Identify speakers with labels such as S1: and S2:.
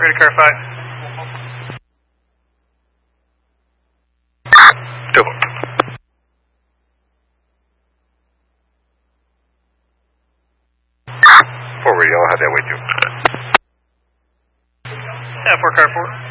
S1: Ready to car 5.
S2: Go. Forward, y'all have that way too.
S1: Yeah, 4 car 4.